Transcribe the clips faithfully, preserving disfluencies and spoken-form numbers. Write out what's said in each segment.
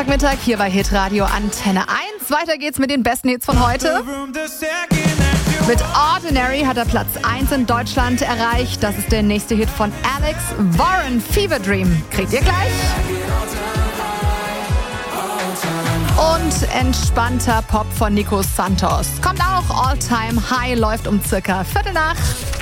Mittag hier bei Hitradio Antenne eins. Weiter geht's mit den besten Hits von heute. Mit Ordinary hat er Platz eins in Deutschland erreicht. Das ist der nächste Hit von Alex Warren, Fever Dream. Kriegt ihr gleich. Und entspannter Pop von Nico Santos. Kommt auch, All Time High läuft um circa Viertel nach.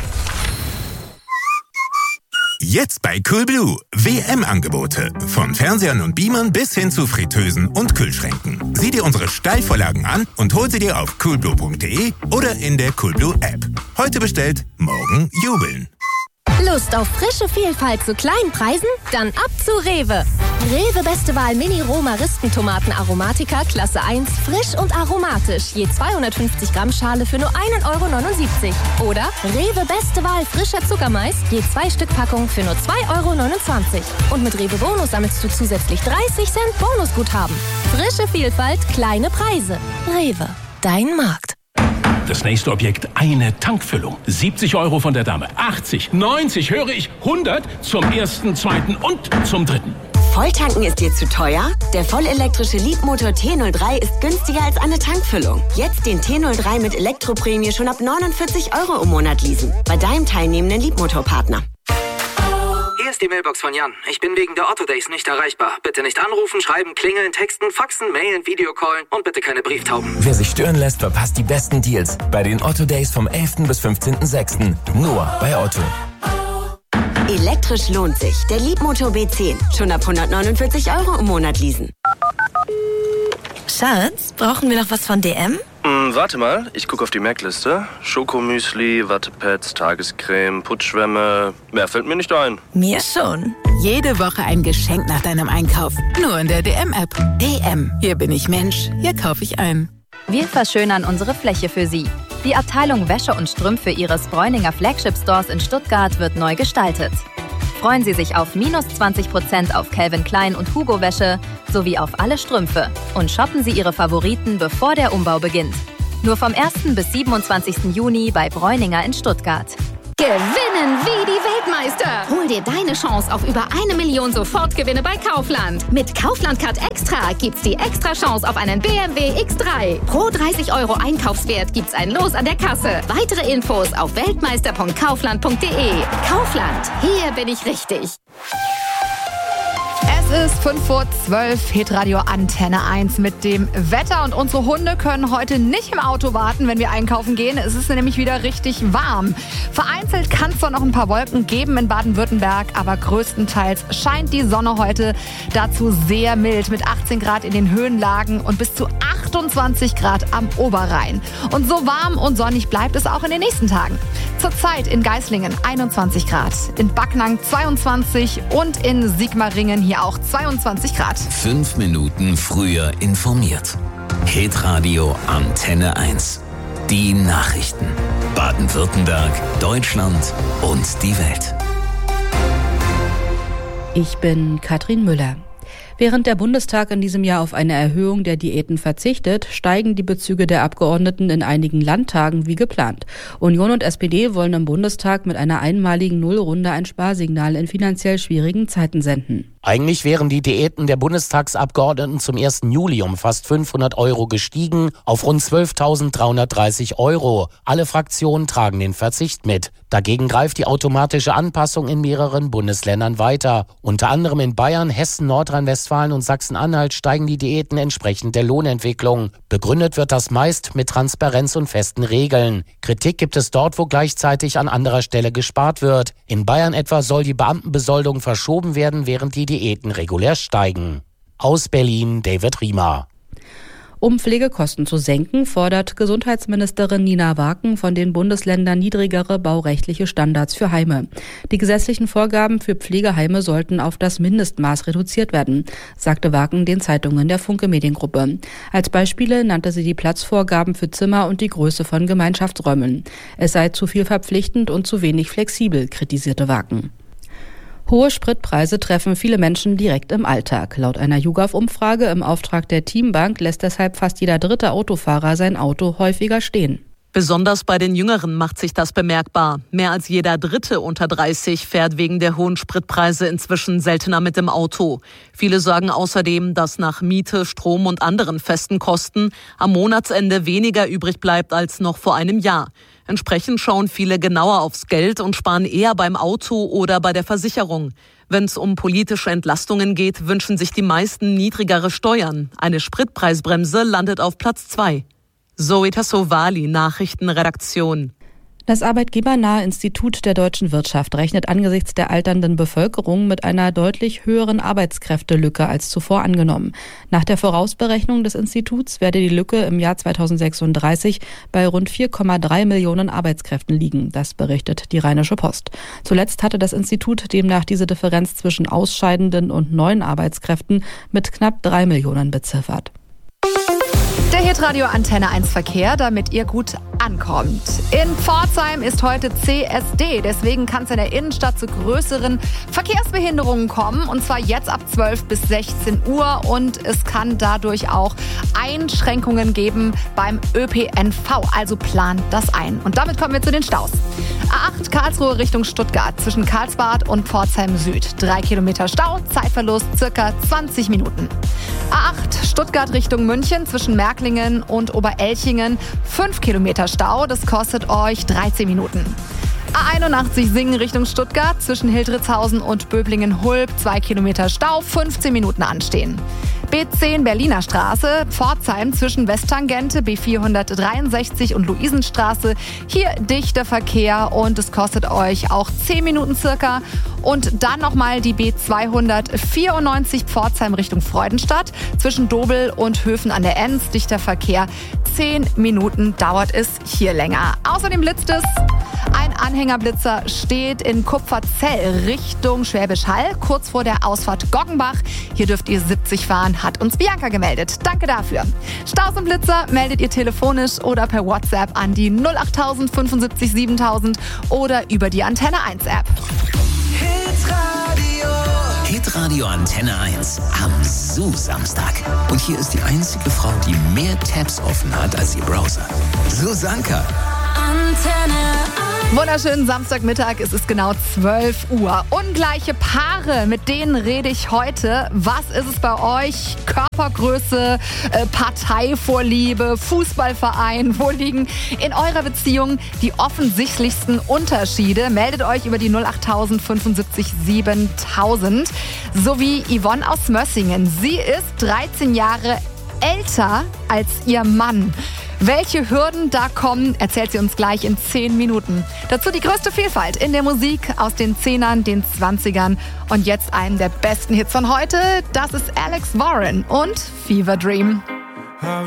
Jetzt bei Coolblue. W M-Angebote. Von Fernsehern und Beamern bis hin zu Fritteusen und Kühlschränken. Sieh dir unsere Steilvorlagen an und hol sie dir auf coolblue punkt de oder in der Coolblue-App. Heute bestellt, morgen jubeln. Lust auf frische Vielfalt zu kleinen Preisen? Dann ab zu Rewe. Rewe Beste Wahl Mini-Roh-Maristentomaten Aromatica Klasse eins, frisch und aromatisch. Je zweihundertfünfzig Gramm Schale für nur ein Euro neunundsiebzig. Oder Rewe Beste Wahl frischer Zuckermais, je zwei Stück Packung für nur zwei Euro neunundzwanzig. Und mit Rewe Bonus sammelst du zusätzlich dreißig Cent Bonusguthaben. Frische Vielfalt, kleine Preise. Rewe, dein Markt. Das nächste Objekt, eine Tankfüllung. siebzig Euro von der Dame. achtzig, neunzig, höre ich, hundert zum ersten, zweiten und zum dritten. Volltanken ist dir zu teuer? Der vollelektrische Leapmotor T null drei ist günstiger als eine Tankfüllung. Jetzt den T null drei mit Elektroprämie schon ab neunundvierzig Euro im Monat leasen. Bei deinem teilnehmenden Leapmotor-Partner. Hier ist die Mailbox von Jan. Ich bin wegen der Otto Days nicht erreichbar. Bitte nicht anrufen, schreiben, klingeln, texten, faxen, mailen, Videocallen und bitte keine Brieftauben. Wer sich stören lässt, verpasst die besten Deals. Bei den Otto Days vom elften bis fünfzehnten sechsten Nur bei Otto. Elektrisch lohnt sich. Der Leapmotor B zehn. Schon ab hundertneunundvierzig Euro im Monat leasen. Schatz, brauchen wir noch was von D M? Hm, warte mal, ich gucke auf die Merkliste. Schokomüsli, Wattepads, Tagescreme, Putzschwämme. Mehr fällt mir nicht ein. Mir schon. Jede Woche ein Geschenk nach deinem Einkauf. Nur in der D M-App. D M. Hier bin ich Mensch. Hier kaufe ich ein. Wir verschönern unsere Fläche für Sie. Die Abteilung Wäsche und Strümpfe Ihres Bräuninger Flagship Stores in Stuttgart wird neu gestaltet. Freuen Sie sich auf minus zwanzig Prozent auf Calvin Klein und Hugo Wäsche sowie auf alle Strümpfe und shoppen Sie Ihre Favoriten, bevor der Umbau beginnt. Nur vom ersten bis siebenundzwanzigsten Juni bei Bräuninger in Stuttgart. Gewinnen wie die Weltmeister! Hol dir deine Chance auf über eine Million Sofortgewinne bei Kaufland. Mit Kaufland Card Extra gibt's die extra Chance auf einen B M W X drei. Pro dreißig Euro Einkaufswert gibt's ein Los an der Kasse. Weitere Infos auf weltmeister punkt kaufland punkt de. Kaufland, hier bin ich richtig. Es ist fünf Uhr zwölf, Hitradio Antenne eins mit dem Wetter. Und unsere Hunde können heute nicht im Auto warten, wenn wir einkaufen gehen. Es ist nämlich wieder richtig warm. Vereinzelt kann es zwar noch ein paar Wolken geben in Baden-Württemberg, aber größtenteils scheint die Sonne heute, dazu sehr mild mit achtzehn Grad in den Höhenlagen und bis zu achtundzwanzig Grad am Oberrhein. Und so warm und sonnig bleibt es auch in den nächsten Tagen. Zurzeit in Geislingen einundzwanzig Grad, in Backnang zweiundzwanzig und in Sigmaringen hier auch zweiundzwanzig Grad. Fünf Minuten früher informiert. Hitradio Antenne eins. Die Nachrichten. Baden-Württemberg, Deutschland und die Welt. Ich bin Katrin Müller. Während der Bundestag in diesem Jahr auf eine Erhöhung der Diäten verzichtet, steigen die Bezüge der Abgeordneten in einigen Landtagen wie geplant. Union und S P D wollen im Bundestag mit einer einmaligen Nullrunde ein Sparsignal in finanziell schwierigen Zeiten senden. Eigentlich wären die Diäten der Bundestagsabgeordneten zum ersten Juli um fast fünfhundert Euro gestiegen auf rund zwölftausenddreihundertdreißig Euro. Alle Fraktionen tragen den Verzicht mit. Dagegen greift die automatische Anpassung in mehreren Bundesländern weiter. Unter anderem in Bayern, Hessen, Nordrhein-Westfalen und Sachsen-Anhalt steigen die Diäten entsprechend der Lohnentwicklung. Begründet wird das meist mit Transparenz und festen Regeln. Kritik gibt es dort, wo gleichzeitig an anderer Stelle gespart wird. In Bayern etwa soll die Beamtenbesoldung verschoben werden, während die Diäten regulär steigen. Aus Berlin, David Riemer. Um Pflegekosten zu senken, fordert Gesundheitsministerin Nina Waken von den Bundesländern niedrigere baurechtliche Standards für Heime. Die gesetzlichen Vorgaben für Pflegeheime sollten auf das Mindestmaß reduziert werden, sagte Waken den Zeitungen der Funke Mediengruppe. Als Beispiele nannte sie die Platzvorgaben für Zimmer und die Größe von Gemeinschaftsräumen. Es sei zu viel verpflichtend und zu wenig flexibel, kritisierte Waken. Hohe Spritpreise treffen viele Menschen direkt im Alltag. Laut einer YouGov-Umfrage im Auftrag der Teambank lässt deshalb fast jeder dritte Autofahrer sein Auto häufiger stehen. Besonders bei den Jüngeren macht sich das bemerkbar. Mehr als jeder Dritte unter dreißig fährt wegen der hohen Spritpreise inzwischen seltener mit dem Auto. Viele sagen außerdem, dass nach Miete, Strom und anderen festen Kosten am Monatsende weniger übrig bleibt als noch vor einem Jahr. Entsprechend schauen viele genauer aufs Geld und sparen eher beim Auto oder bei der Versicherung. Wenn es um politische Entlastungen geht, wünschen sich die meisten niedrigere Steuern. Eine Spritpreisbremse landet auf Platz zwei. Zoe Tassovali, Nachrichtenredaktion. Das arbeitgebernahe Institut der deutschen Wirtschaft rechnet angesichts der alternden Bevölkerung mit einer deutlich höheren Arbeitskräftelücke als zuvor angenommen. Nach der Vorausberechnung des Instituts werde die Lücke im Jahr zweitausendsechsunddreißig bei rund vier Komma drei Millionen Arbeitskräften liegen. Das berichtet die Rheinische Post. Zuletzt hatte das Institut demnach diese Differenz zwischen ausscheidenden und neuen Arbeitskräften mit knapp drei Millionen beziffert. Der Hitradio Antenne eins Verkehr, damit ihr gut ankommt. In Pforzheim ist heute C S D, deswegen kann es in der Innenstadt zu größeren Verkehrsbehinderungen kommen, und zwar jetzt ab zwölf bis sechzehn Uhr, und es kann dadurch auch Einschränkungen geben beim Ö P N V, also plant das ein. Und damit kommen wir zu den Staus. A acht Karlsruhe Richtung Stuttgart zwischen Karlsbad und Pforzheim Süd. Drei Kilometer Stau, Zeitverlust circa zwanzig Minuten. A acht Stuttgart Richtung München zwischen Märklingen und Oberelchingen. Fünf Kilometer Stau, das kostet euch dreizehn Minuten. A einundachtzig Singen Richtung Stuttgart zwischen Hildritzhausen und Böblingen-Hulb. Zwei Kilometer Stau, fünfzehn Minuten anstehen. B zehn Berliner Straße, Pforzheim zwischen Westtangente, B vierhundertdreiundsechzig und Luisenstraße. Hier dichter Verkehr und es kostet euch auch zehn Minuten circa. Und dann nochmal die B zweihundertvierundneunzig Pforzheim Richtung Freudenstadt zwischen Dobel und Höfen an der Enz. Dichter Verkehr, zehn Minuten dauert es hier länger. Außerdem blitzt es. Ein Anhängerblitzer steht in Kupferzell Richtung Schwäbisch Hall, kurz vor der Ausfahrt Goggenbach. Hier dürft ihr siebzig fahren, hat uns Bianca gemeldet. Danke dafür. Staus und Blitzer meldet ihr telefonisch oder per WhatsApp an die null acht null null sieben fünf sieben null null oder über die Antenne eins App. Hitradio. Hitradio Antenne eins am Zoo-Samstag. Und hier ist die einzige Frau, die mehr Tabs offen hat als ihr Browser. Susanka. Antenne eins. Wunderschönen Samstagmittag, es ist genau zwölf Uhr. Ungleiche Paare, mit denen rede ich heute. Was ist es bei euch? Körpergröße, äh, Parteivorliebe, Fußballverein. Wo liegen in eurer Beziehung die offensichtlichsten Unterschiede? Meldet euch über die null acht null null sieben fünf sieben null null. Sowie Yvonne aus Mössingen. Sie ist dreizehn Jahre älter als ihr Mann. Welche Hürden da kommen, erzählt sie uns gleich in zehn Minuten. Dazu die größte Vielfalt in der Musik aus den Zehnern, den Zwanzigern und jetzt einen der besten Hits von heute. Das ist Alex Warren und Fever Dream. How